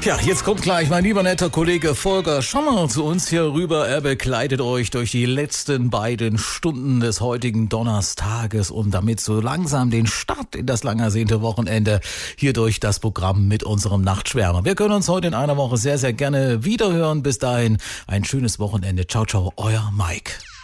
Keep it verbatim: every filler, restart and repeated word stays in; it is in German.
Ja, jetzt kommt gleich mein lieber netter Kollege Volker Schommer zu uns hier rüber. Er begleitet euch durch die letzten beiden Stunden des heutigen Donnerstages und damit so langsam den Start in das lang ersehnte Wochenende hier durch das Programm mit unserem Nachtschwärmer. Wir können uns heute in einer Woche sehr, sehr gerne wiederhören. Bis dahin ein schönes Wochenende. Ciao, ciao, euer Mike.